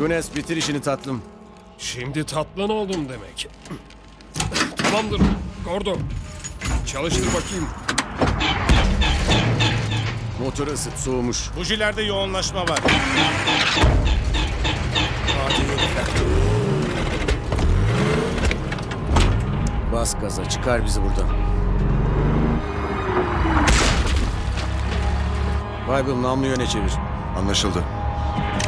Güneş bitir işini tatlım. Şimdi tatlın oldum demek. Tamamdır. Gordo. Çalıştır bakayım. Motoru ısıt, soğumuş. Bujilerde yoğunlaşma var. Bas gaza, çıkar bizi buradan. Bible namlu yöne çevir. Anlaşıldı.